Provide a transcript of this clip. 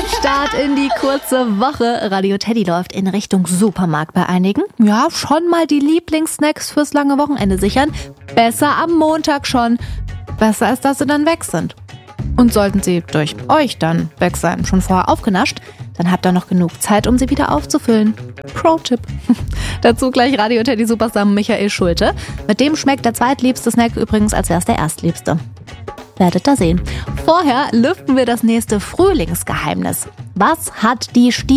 Start in die kurze Woche. Radio Teddy läuft in Richtung Supermarkt bei einigen. Ja, schon mal die Lieblingssnacks fürs lange Wochenende sichern. Besser am Montag schon. Besser als dass sie dann weg sind. Und sollten sie durch euch dann weg sein, schon vorher aufgenascht, dann habt ihr noch genug Zeit, um sie wieder aufzufüllen. Pro-Tipp. Dazu gleich Radio Teddy Superstar Michael Schulte. Mit dem schmeckt der zweitliebste Snack übrigens, als wäre es der erstliebste. Werdet da sehen. Vorher lüften wir das nächste Frühlingsgeheimnis. Was hat die